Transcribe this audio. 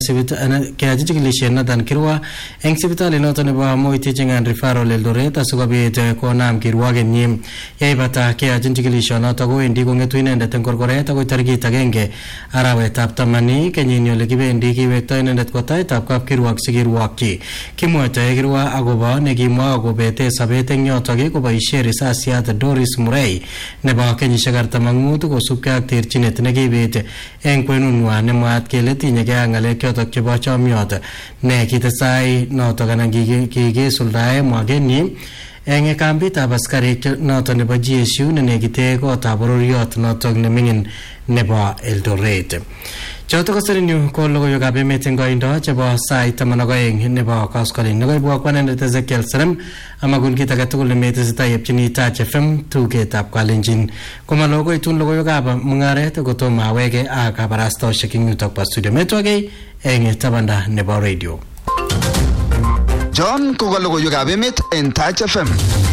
keyachi chikilishet noton kirwa eng sipitali noton nebo Moi Teaching and Referral Eldoret asikobit konam kirwokenyi yeibata keyachin chikilishet noton kowendi kong'etu inendet eng korkoret akoi tarikit 1 arawetab 10 kenyini ole kibendi kiwekto inendet kwa taitab kapkirwok sikirwokyi. Kimwaitoe kirwa akobo nekimwa kobete sobet eng yotok koboisie risasiat Doris Murray nebo kenyisiek 45 kosubkei ak terchinet nekibit eng kwenunwa nemwaat kele tinyegei ak ng'alek chotok chebo chomyot ne kitestai notok anan kikisuldae mwakenyi eng kambitab askarik notok nebo GSU nenekite kotab bororiot notok neming'in nebo Eldoret. Chotok koserenyu ko logoiwekab emet eng koindo chebo sait 12 nebo koskoliny. Logoiwek kwanendet Ezekiel Serem amakun kit age tugul nemetesetai yepchini Touch FM tugetab Kalenjin. Komalo koitun logoiwekab mung'aret kotomo awege ak kabarastoshek eng yutok bo studio. Metwagei eng tabanda nebo radio. John koka logoiwekab emet en Touch FM.